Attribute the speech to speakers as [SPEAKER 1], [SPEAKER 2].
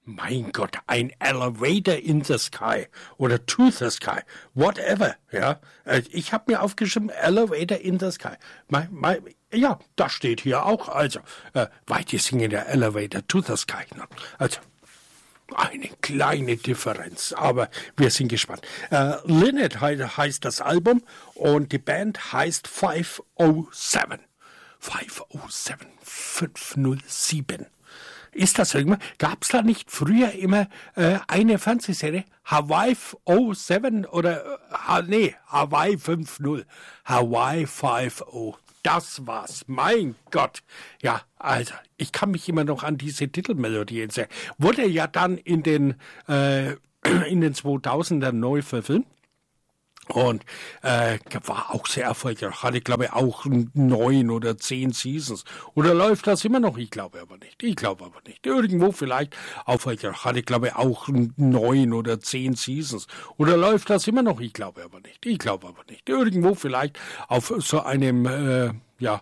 [SPEAKER 1] Mein Gott, ein Elevator in the Sky oder to the Sky, whatever, ja. Ich habe mir aufgeschrieben, Elevator in the Sky. Ja, das steht hier auch, also, weite singender Elevator to the Sky. Also, eine kleine Differenz, aber wir sind gespannt. Lynette heißt das Album und die Band heißt 507. 507, 507. Ist das irgendwann? Gab es da nicht früher immer eine Fernsehserie? Hawaii 07 oder, Hawaii 50. Hawaii 50. Das war's. Mein Gott. Ja, also, ich kann mich immer noch an diese Titelmelodie erinnern. Wurde ja dann in den 2000ern neu verfilmt. Und war auch sehr erfolgreich. Hatte, glaube ich, auch 9 oder 10 Seasons. Oder läuft das immer noch? Ich glaube aber nicht. Irgendwo vielleicht erfolgreich. Hatte, glaube ich, auch 9 oder 10 Seasons. Oder läuft das immer noch? Ich glaube aber nicht. Irgendwo vielleicht auf so einem